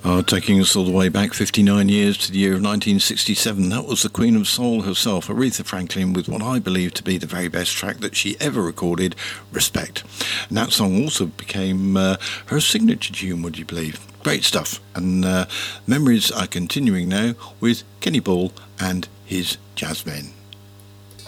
Taking us all the way back 59 years to the year of 1967, that was the Queen of Soul herself, Aretha Franklin, with what I believe to be the very best track that she ever recorded, Respect. And that song also became her signature tune, would you believe? Great stuff. And memories are continuing now with Kenny Ball and his Jazzmen.